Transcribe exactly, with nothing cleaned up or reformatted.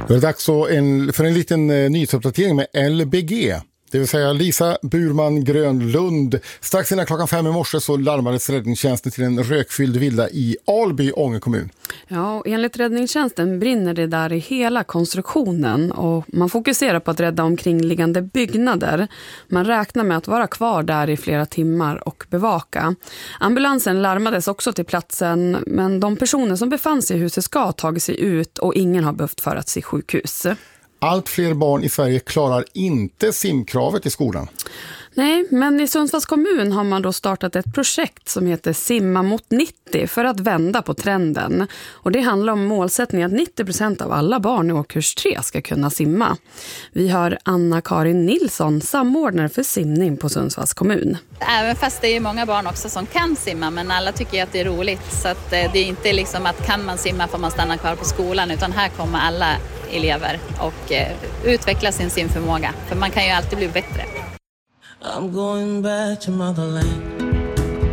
Det är dags så en, för en liten eh, nyhetsuppdatering med L B G. Det vill säga Lisa Burman Grönlund. Strax innan klockan fem i morse så larmades räddningstjänsten till en rökfylld villa i Alby, Ånge kommun. Ja, och enligt räddningstjänsten brinner det där i hela konstruktionen och man fokuserar på att rädda omkringliggande byggnader. Man räknar med att vara kvar där i flera timmar och bevaka. Ambulansen larmades också till platsen, men de personer som befann sig i huset ska ha tagit sig ut och ingen har behövt föras till sjukhus. Allt fler barn i Sverige klarar inte simkravet i skolan. Nej, men i Sundsvalls kommun har man då startat ett projekt som heter Simma mot nittio för att vända på trenden. Och det handlar om målsättningen att nittio procent av alla barn i årskurs tre ska kunna simma. Vi har Anna-Karin Nilsson, samordnare för simning på Sundsvalls kommun. Även fast det är många barn också som kan simma, men alla tycker att det är roligt. Så att det är inte liksom att kan man simma får man stanna kvar på skolan, utan här kommer alla elever och utveckla sin simförmåga. För man kan ju alltid bli bättre. I'm going back to motherland.